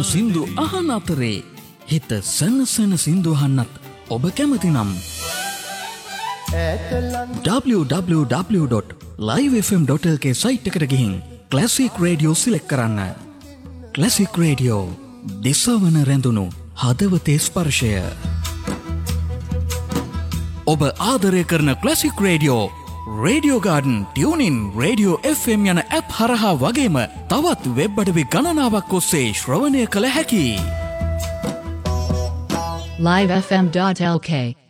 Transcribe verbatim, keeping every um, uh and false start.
සින්දු අහන අතරේ හිත සනසන සින්දු අහන්නත් ඔබ කැමති නම් double-u double-u double-u dot live f m dot l k site එකට ගිහින් ක්ලාසික් රේඩියෝ සිලෙක්ට් කරන්න. ක්ලාසික් රේඩියෝ දිසවන රැඳුණු හදවතේ ස්පර්ශය. ඔබ ආදරය කරන classic radio radio garden tuning radio F M යන ඇප් හරහා වගේම තවත් වෙබ් අඩවි ගණනාවක් ඔස්සේ ශ්‍රවණය කළ හැකි live f m dot l k